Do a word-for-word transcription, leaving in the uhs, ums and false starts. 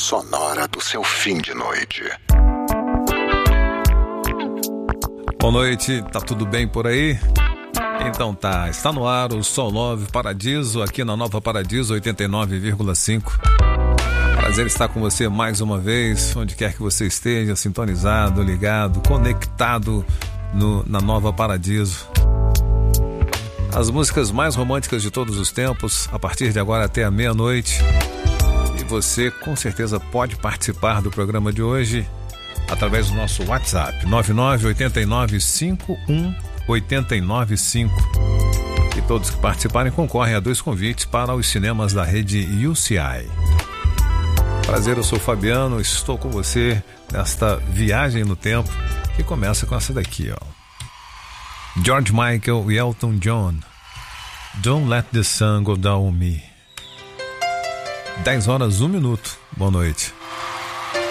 sonora do seu fim de noite. Boa noite, tá tudo bem por aí? Então tá, está no ar o Sol nove Paradiso, aqui na Nova Paradiso oitenta e nove vírgula cinco. Prazer estar com você mais uma vez, onde quer que você esteja, sintonizado, ligado, conectado no, na Nova Paradiso. As músicas mais românticas de todos os tempos, a partir de agora até a meia-noite. E você com certeza pode participar do programa de hoje através do nosso WhatsApp nove nove oito nove cinco um oito nove cinco. E todos que participarem concorrem a dois convites para os cinemas da rede U C I. Prazer, eu sou o Fabiano, estou com você nesta viagem no tempo que começa com essa daqui, ó. George Michael e Elton John, Don't Let the Sun Go Down on Me. dez horas, um minuto. Boa noite.